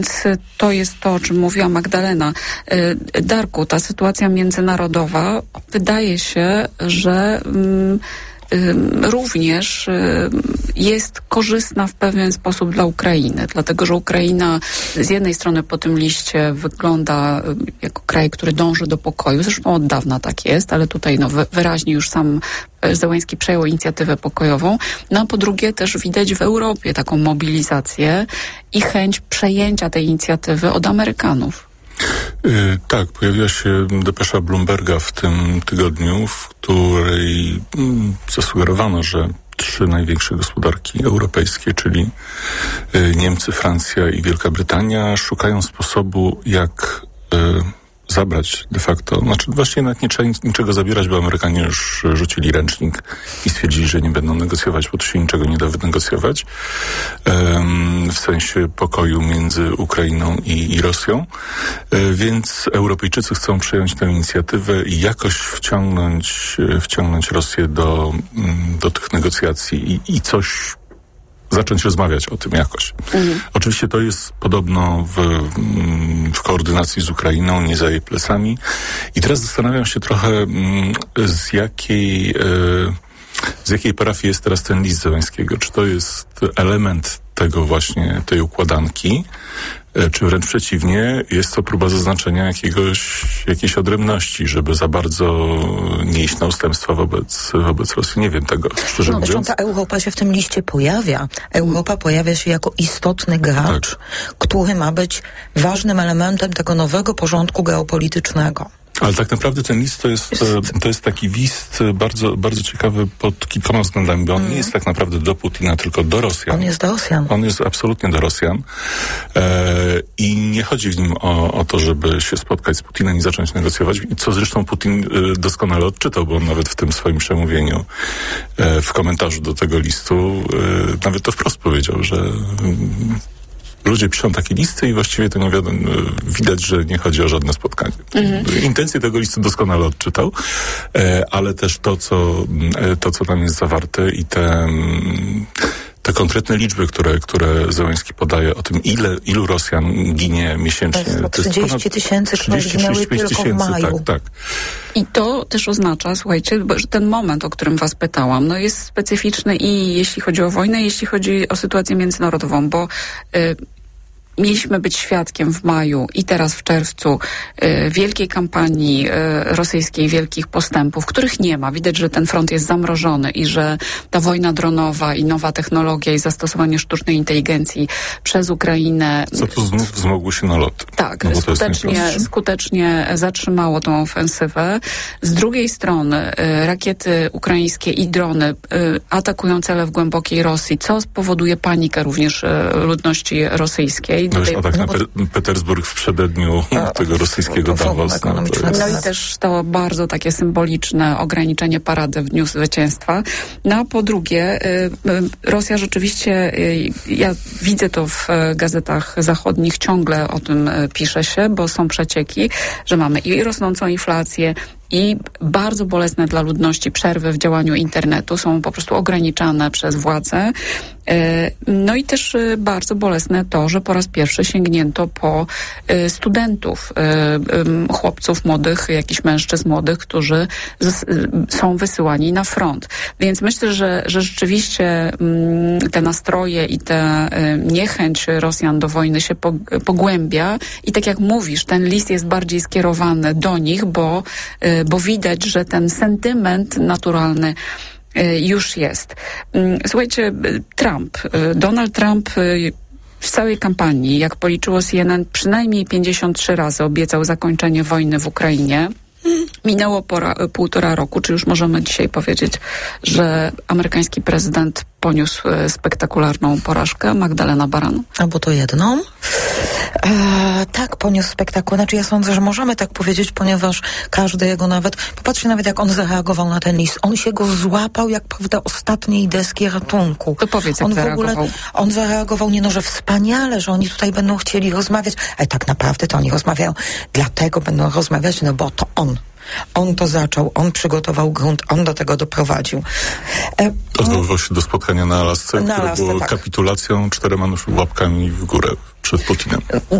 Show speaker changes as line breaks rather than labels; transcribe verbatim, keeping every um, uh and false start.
To jest to, o czym mówiła Magdalena. Darku, ta sytuacja międzynarodowa wydaje się, że um, również jest korzystna w pewien sposób dla Ukrainy, dlatego że Ukraina z jednej strony po tym liście wygląda jako kraj, który dąży do pokoju, zresztą od dawna tak jest, ale tutaj no, wyraźnie już sam Zełenski przejął inicjatywę pokojową, no a po drugie też widać w Europie taką mobilizację i chęć przejęcia tej inicjatywy od Amerykanów.
Yy, tak, pojawiła się depesza Bloomberga w tym tygodniu, w której mm, zasugerowano, że trzy największe gospodarki europejskie, czyli yy, Niemcy, Francja i Wielka Brytania, szukają sposobu, jak yy, zabrać de facto, znaczy właściwie nawet nie trzeba niczego zabierać, bo Amerykanie już rzucili ręcznik i stwierdzili, że nie będą negocjować, bo tu się niczego nie da wynegocjować um, w sensie pokoju między Ukrainą i, i Rosją, e, więc Europejczycy chcą przejąć tę inicjatywę i jakoś wciągnąć, wciągnąć Rosję do, do tych negocjacji i, i coś zacząć rozmawiać o tym jakoś. Mhm. Oczywiście to jest podobno w, w koordynacji z Ukrainą, nie za jej plecami. I teraz zastanawiam się trochę, z jakiej, z jakiej parafii jest teraz ten list Zełenskiego. Czy to jest element tego właśnie, tej układanki, czy wręcz przeciwnie, jest to próba zaznaczenia jakiegoś, jakiejś odrębności, żeby za bardzo nie iść na ustępstwa wobec, wobec Rosji. Nie wiem tego, szczerze
no,
mówiąc.
Ta Europa się w tym liście pojawia. Europa pojawia się jako istotny gracz, tak, który ma być ważnym elementem tego nowego porządku geopolitycznego.
Ale tak naprawdę ten list to jest, to jest taki list bardzo, bardzo ciekawy pod kilkoma względami, bo on mm. nie jest tak naprawdę do Putina, tylko do Rosjan.
On jest do Rosjan.
On jest absolutnie do Rosjan. E, I nie chodzi w nim o, o to, żeby się spotkać z Putinem i zacząć negocjować, co zresztą Putin e, doskonale odczytał, bo on nawet w tym swoim przemówieniu, e, w komentarzu do tego listu, e, nawet to wprost powiedział, że e, ludzie piszą takie listy i właściwie to nie wiadomo, widać, że nie chodzi o żadne spotkanie. Mhm. Intencje tego listu doskonale odczytał, e, ale też to co, e, to, co tam jest zawarte i te, te konkretne liczby, które, które Zełenski podaje o tym, ile, ilu Rosjan ginie miesięcznie.
To jest trzydzieści tysięcy, które zginęły tylko w maju.
Tak, tak.
I to też oznacza, słuchajcie, że ten moment, o którym was pytałam, no jest specyficzny i jeśli chodzi o wojnę, jeśli chodzi o sytuację międzynarodową, bo y, mieliśmy być świadkiem w maju i teraz w czerwcu y, wielkiej kampanii y, rosyjskiej, wielkich postępów, których nie ma. Widać, że ten front jest zamrożony i że ta wojna dronowa i nowa technologia i zastosowanie sztucznej inteligencji przez Ukrainę...
Co tu znów wzmogły się naloty.
Tak,
no
skutecznie, skutecznie zatrzymało tą ofensywę. Z drugiej strony y, rakiety ukraińskie i drony y, atakują cele w głębokiej Rosji, co spowoduje panikę również y, ludności rosyjskiej.
No już atak na Pe- Petersburg w przededniu a, tego rosyjskiego Davos. No,
no i też to bardzo takie symboliczne ograniczenie parady w dniu zwycięstwa. No a po drugie, y, y, Rosja rzeczywiście, y, ja widzę to w y, gazetach zachodnich, ciągle o tym y, pisze się, bo są przecieki, że mamy i rosnącą inflację, i bardzo bolesne dla ludności przerwy w działaniu internetu są po prostu ograniczane przez władze. No i też bardzo bolesne to, że po raz pierwszy sięgnięto po studentów, chłopców młodych, jakichś mężczyzn młodych, którzy są wysyłani na front. Więc myślę, że, że rzeczywiście te nastroje i ta niechęć Rosjan do wojny się pogłębia i tak jak mówisz, ten list jest bardziej skierowany do nich, bo bo widać, że ten sentyment naturalny już jest. Słuchajcie, Trump, Donald Trump w całej kampanii, jak policzyło C N N, przynajmniej pięćdziesiąt trzy razy obiecał zakończenie wojny w Ukrainie. Minęło pora, półtora roku, czy już możemy dzisiaj powiedzieć, że amerykański prezydent poniósł spektakularną porażkę? Magdalena Baran.
Albo to jedną. E, tak, poniósł spektakularną. Znaczy ja sądzę, że możemy tak powiedzieć, ponieważ każdy jego nawet, popatrzcie nawet jak on zareagował na ten list. On się go złapał jak, prawda, ostatniej deski ratunku.
To powiedz, jak
on
zareagował.
W ogóle, on zareagował, nie no, że wspaniale, że oni tutaj będą chcieli rozmawiać, ale tak naprawdę to oni rozmawiają, dlatego będą rozmawiać, no bo to on On to zaczął, on przygotował grunt, on do tego doprowadził. E,
Odwoływał się do spotkania na Alasce,
na
które
Alasce,
było
tak.
kapitulacją czterema łapkami w górę przed Putinem.